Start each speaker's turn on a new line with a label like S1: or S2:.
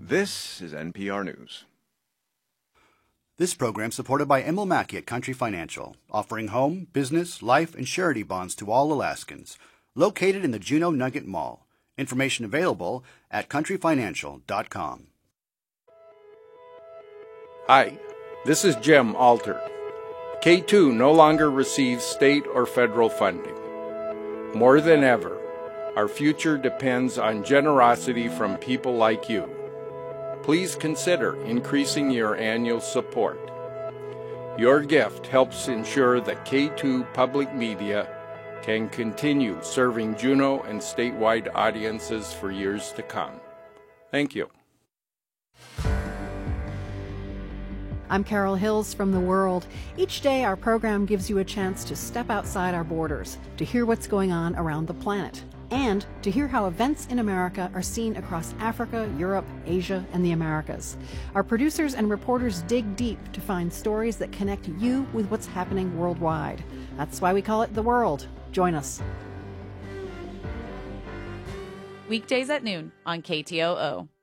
S1: This is NPR News.
S2: This program supported by Emil Mackey at Country Financial, offering home, business, life, and surety bonds to all Alaskans. Located in the Juneau Nugget Mall. Information available at countryfinancial.com.
S3: Hi, this is Jim Alter. K2 no longer receives state or federal funding. More than ever, our future depends on generosity from people like you. Please consider increasing your annual support. Your gift helps ensure that K2 Public Media can continue serving Juneau and statewide audiences for years to come. Thank you.
S4: I'm Carol Hills from The World. Each day, our program gives you a chance to step outside our borders, to hear what's going on around the planet, and to hear how events in America are seen across Africa, Europe, Asia, and the Americas. Our producers and reporters dig deep to find stories that connect you with what's happening worldwide. That's why we call it The World. Join us.
S5: Weekdays at noon on KTOO.